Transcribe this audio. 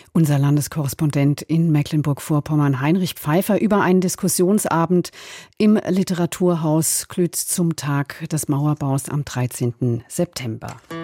Unser Landeskorrespondent in Mecklenburg-Vorpommern, Heinrich Pfeiffer, über einen Diskussionsabend im Literaturhaus Klütz zum Tag des Mauerbaus am 13. September.